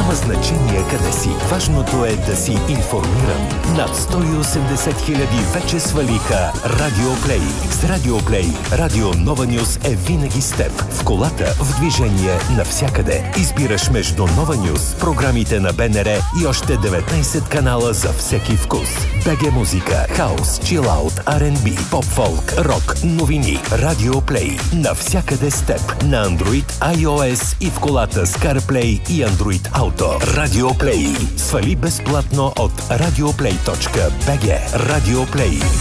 Няма значение къде си. Важното е да си информиран. Над 180 хиляди вече свалиха Радио Плей. С Радио Плей Радио Нова Нюз е винаги с теб. В колата, в движение, навсякъде. Избираш между Нова Нюз, програмите на БНР и още 19 канала за всеки вкус. БГ музика, хаус, чилаут, R&B, поп-фолк, рок, новини. Радио Плей. Навсякъде с теб. На Android, iOS и в колата с CarPlay и Android Auto. Радио Плей. Свали безплатно от radioplay.bg. Радио Плей.